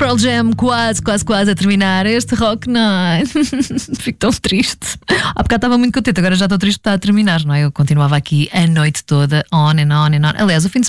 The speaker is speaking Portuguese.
Pearl Jam quase a terminar este Rock Night. Fico tão triste. Há bocado estava muito contente, agora já estou triste porque está a terminar, não é? Eu continuava aqui a noite toda, on and on and on. Aliás, o fim de